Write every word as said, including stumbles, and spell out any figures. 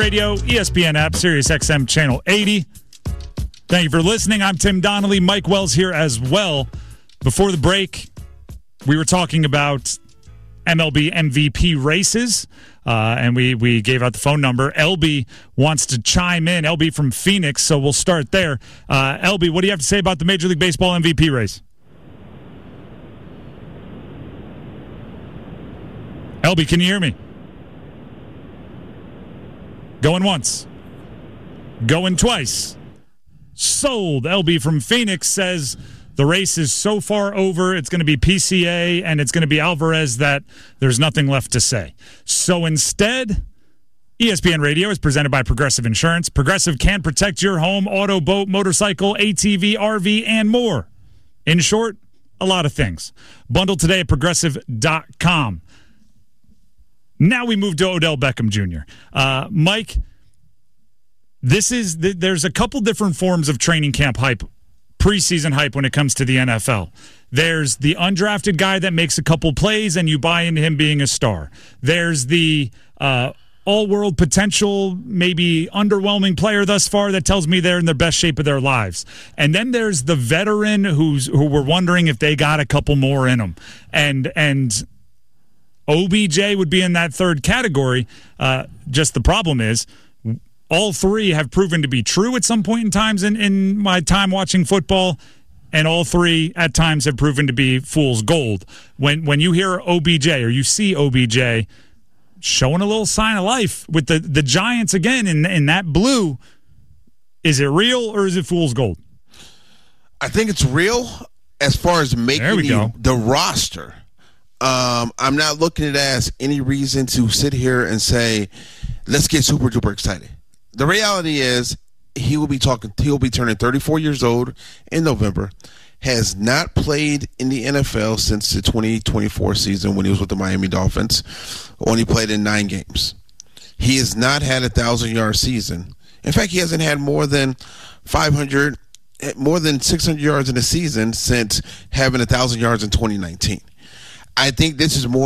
Radio, E S P N app, Sirius X M Channel eighty. Thank you for listening. I'm Tim Donnelly. Mike Wells here as well. Before the break, we were talking about M L B M V P races, uh, and we, we gave out the phone number. L B wants to chime in. L B from Phoenix, so we'll start there. Uh, L B, what do you have to say about the Major League Baseball M V P race? L B, can you hear me? Going once. Going twice. Sold. L B from Phoenix says the race is so far over, it's going to be P C A and it's going to be Alvarez that there's nothing left to say. So instead, E S P N Radio is presented by Progressive Insurance. Progressive can protect your home, auto, boat, motorcycle, A T V, R V, and more. In short, a lot of things. Bundle today at progressive dot com. Now we move to Odell Beckham Junior Uh, Mike, this is there's a couple different forms of training camp hype, preseason hype when it comes to the N F L. There's the undrafted guy that makes a couple plays and you buy into him being a star. There's the uh, all-world potential, maybe underwhelming player thus far that tells me they're in the best shape of their lives. And then there's the veteran who's who we're wondering if they got a couple more in them. And and O B J would be in that third category. Uh, just the problem is all three have proven to be true at some point in times in, in my time watching football, and all three at times have proven to be fool's gold. When when you hear O B J or you see O B J showing a little sign of life with the, the Giants again in, in that blue, is it real or is it fool's gold? I think it's real as far as making the, the roster. Um, I'm not looking at it as any reason to sit here and say, let's get super duper excited. The reality is he will be talking, he will be turning thirty-four years old in November, has not played in the N F L since the twenty twenty-four season when he was with the Miami Dolphins, only played in nine games. He has not had a thousand-yard season. In fact, he hasn't had more than five hundred, more than six hundred yards in a season since having a thousand yards in twenty nineteen. I think this is more